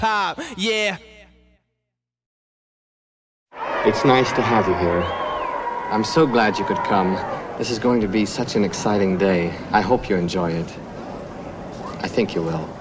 pop, yeah. It's nice to have you here. I'm so glad you could come. This is going to be such an exciting day. I hope you enjoy it. I think you will.